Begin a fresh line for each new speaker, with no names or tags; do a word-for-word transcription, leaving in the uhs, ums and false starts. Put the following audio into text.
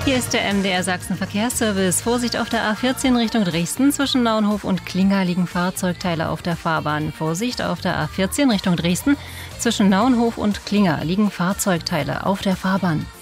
Hier ist der M D R Sachsen Verkehrsservice. Vorsicht auf der A vierzehn Richtung Dresden. Zwischen Nauenhof und Klinga liegen Fahrzeugteile auf der Fahrbahn. Vorsicht auf der A vierzehn Richtung Dresden. Zwischen Nauenhof und Klinga liegen Fahrzeugteile auf der Fahrbahn.